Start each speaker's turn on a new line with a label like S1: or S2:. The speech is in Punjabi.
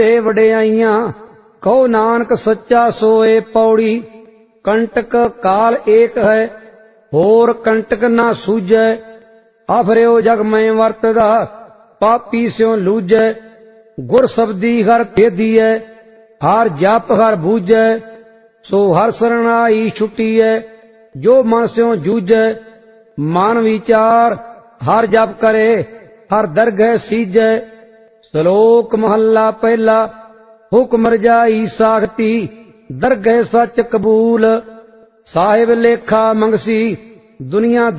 S1: ਤੇ ਵਡਿਆਈਆਂ ਕਹੋ ਨਾਨਕ ਸੱਚਾ ਸੋਏ ਪੌੜੀ। ਕੰਟਕ ਕਾਲ ਏਕ ਹੈ ਹੋਰ ਕੰਟਕ ਨਾ ਸੂਝੈ। ਆਫਰਿਓ ਜਗ ਮੈਂ ਵਰਤਦਾ ਪਾਪੀ ਸਿਉ ਲੂਝੈ। ਗੁਰ ਸਬਦੀ ਹਰ ਭੇਦੀਐ ਹਰ ਜਪ ਹਰ ਬੂਝੈ। ਸੋ ਹਰ ਸਰਣ ਆਈ ਛੁਟੀਐ ਜੋ ਮਨ ਸਿਉ ਜੂਝੈ। ਮਨ ਵਿਚਾਰ ਹਰ ਜਪ ਕਰੇ ਹਰ ਦਰਗਹਿ ਸੀਜੈ। ਸ਼ਲੋਕ ਮਹੱਲਾ ਪਹਿਲਾ। ਹੁਕਮ ਰਜਾਈ ਸਾਖਤੀ ਦਰਗਹਿ ਸੱਚ ਕਬੂਲ। ਸਾਹਿਬ ਲੇਖਾ ਮੰਗਸੀ ਦੁਨੀਆ